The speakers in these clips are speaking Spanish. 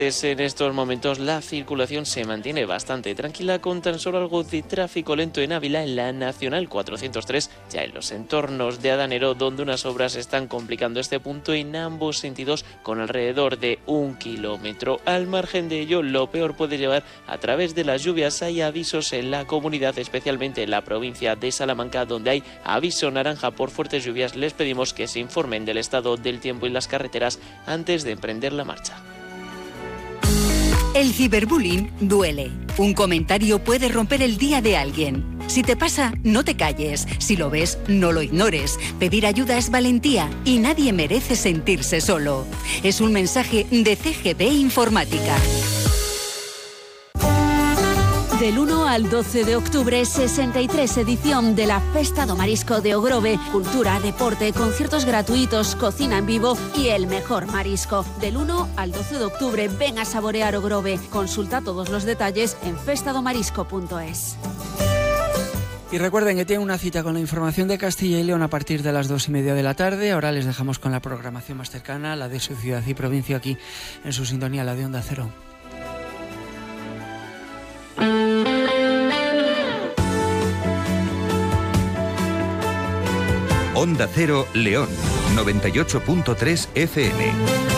En estos momentos la circulación se mantiene bastante tranquila, con tan solo algo de tráfico lento en Ávila, en la Nacional 403, ya en los entornos de Adanero, donde unas obras están complicando este punto en ambos sentidos con alrededor de 1 kilómetro. Al margen de ello, lo peor puede llevar a través de las lluvias. Hay avisos en la comunidad, especialmente en la provincia de Salamanca, donde hay aviso naranja por fuertes lluvias. Les pedimos que se informen del estado del tiempo y las carreteras antes de emprender la marcha. El ciberbullying duele. Un comentario puede romper el día de alguien. Si te pasa, no te calles. Si lo ves, no lo ignores. Pedir ayuda es valentía y nadie merece sentirse solo. Es un mensaje de CGP Informática. Del 1 al 12 de octubre, 63 edición de la Festa do Marisco de Ogrove. Cultura, deporte, conciertos gratuitos, cocina en vivo y el mejor marisco. Del 1 al 12 de octubre, ven a saborear Ogrove. Consulta todos los detalles en festadomarisco.es. Y recuerden que tienen una cita con la información de Castilla y León a partir de las 2:30 de la tarde. Ahora les dejamos con la programación más cercana, la de su ciudad y provincia, aquí en su sintonía, la de Onda Cero. Onda Cero León, 98.3 FM.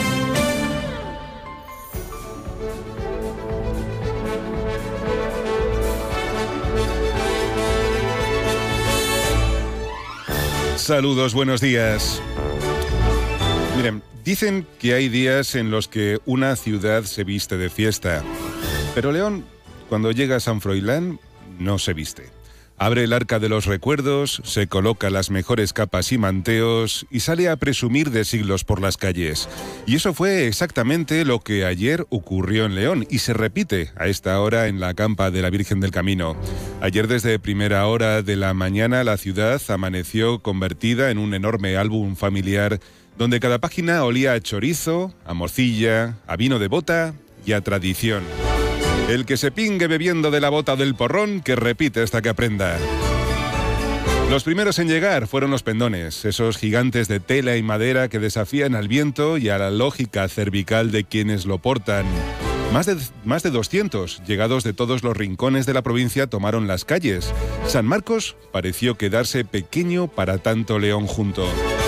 Saludos, buenos días. Miren, dicen que hay días en los que una ciudad se viste de fiesta, pero León, cuando llega a San Froilán, no se viste. Abre el arca de los recuerdos, se coloca las mejores capas y manteos y sale a presumir de siglos por las calles. Y eso fue exactamente lo que ayer ocurrió en León y se repite a esta hora en la campa de la Virgen del Camino. Ayer desde primera hora de la mañana la ciudad amaneció convertida en un enorme álbum familiar donde cada página olía a chorizo, a morcilla, a vino de bota y a tradición. El que se pingue bebiendo de la bota del porrón, que repite hasta que aprenda. Los primeros en llegar fueron los pendones, esos gigantes de tela y madera que desafían al viento y a la lógica cervical de quienes lo portan. Más de 200, llegados de todos los rincones de la provincia, tomaron las calles. San Marcos pareció quedarse pequeño para tanto León junto.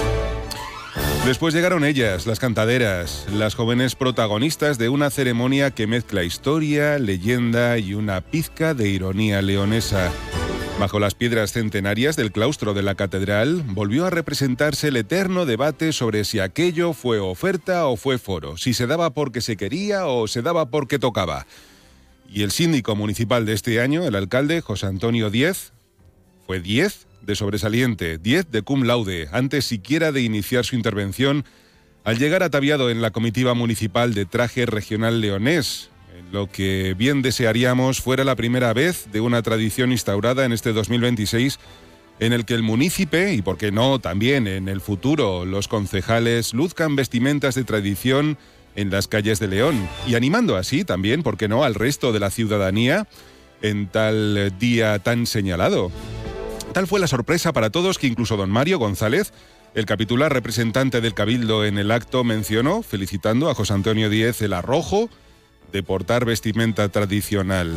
Después llegaron ellas, las cantaderas, las jóvenes protagonistas de una ceremonia que mezcla historia, leyenda y una pizca de ironía leonesa. Bajo las piedras centenarias del claustro de la catedral, volvió a representarse el eterno debate sobre si aquello fue oferta o fue foro, si se daba porque se quería o se daba porque tocaba. Y el síndico municipal de este año, el alcalde José Antonio Díez, fue 10 de sobresaliente, 10 de cum laude, antes siquiera de iniciar su intervención, al llegar ataviado en la comitiva municipal de traje regional leonés, en lo que bien desearíamos fuera la primera vez de una tradición instaurada en este 2026, en el que el munícipe, y por qué no también en el futuro los concejales, luzcan vestimentas de tradición en las calles de León, y animando así también, por qué no, al resto de la ciudadanía en tal día tan señalado. Tal fue la sorpresa para todos que incluso don Mario González, el capitular representante del Cabildo en el acto, mencionó, felicitando a José Antonio Díez, el arrojo de portar vestimenta tradicional.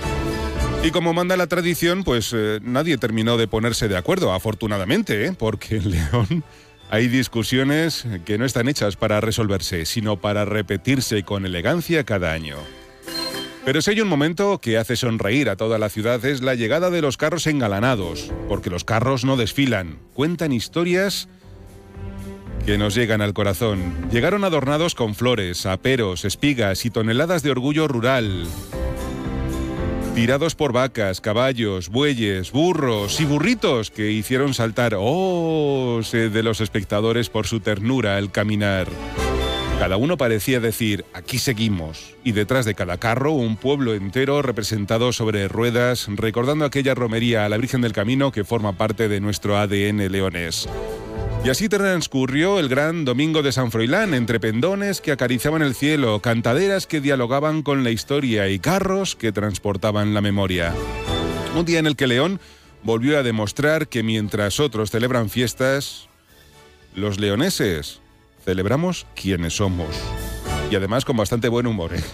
Y como manda la tradición, pues nadie terminó de ponerse de acuerdo, afortunadamente, porque en León hay discusiones que no están hechas para resolverse, sino para repetirse con elegancia cada año. Pero si hay un momento que hace sonreír a toda la ciudad es la llegada de los carros engalanados, porque los carros no desfilan, cuentan historias que nos llegan al corazón. Llegaron adornados con flores, aperos, espigas y toneladas de orgullo rural, tirados por vacas, caballos, bueyes, burros y burritos que hicieron saltar de los espectadores por su ternura al caminar. Cada uno parecía decir, aquí seguimos, y detrás de cada carro un pueblo entero representado sobre ruedas, recordando aquella romería a la Virgen del Camino que forma parte de nuestro ADN leonés. Y así transcurrió el gran domingo de San Froilán, entre pendones que acariciaban el cielo, cantaderas que dialogaban con la historia y carros que transportaban la memoria. Un día en el que León volvió a demostrar que mientras otros celebran fiestas, los leoneses celebramos quienes somos. Y además con bastante buen humor, ¿eh?